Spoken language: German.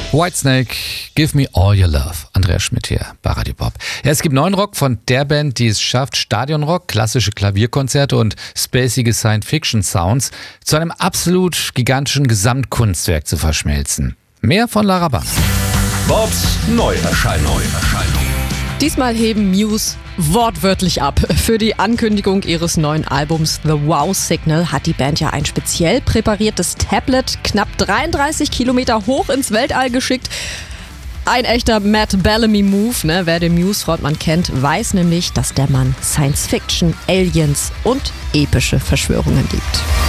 Whitesnake, Give Me All Your Love. Andreas Schmidt hier bei Radio Pop. Ja, es gibt neuen Rock von der Band, die es schafft, Stadionrock, klassische Klavierkonzerte und spacige Science-Fiction-Sounds zu einem absolut gigantischen Gesamtkunstwerk zu verschmelzen. Mehr von Lara Bang. Bobs Neuerscheinung. Diesmal heben Muse wortwörtlich ab. Für die Ankündigung ihres neuen Albums The Wow Signal hat die Band ja ein speziell präpariertes Tablet knapp 33 Kilometer hoch ins Weltall geschickt. Ein echter Matt Bellamy-Move, ne? Wer den Muse-Frontmann kennt, weiß nämlich, dass der Mann Science-Fiction, Aliens und epische Verschwörungen liebt.